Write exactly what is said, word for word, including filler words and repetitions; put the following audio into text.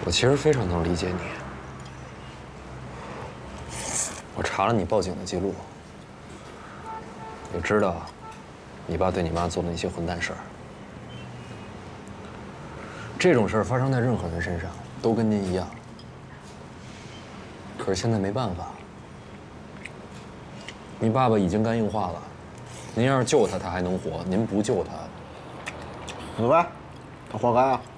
我其实非常能理解你。我查了你报警的记录，也知道你爸对你妈做的那些混蛋事儿。这种事儿发生在任何人身上，都跟您一样。可是现在没办法，你爸爸已经肝硬化了，您要是救他，他还能活；您不救他， 死呗，他活该啊。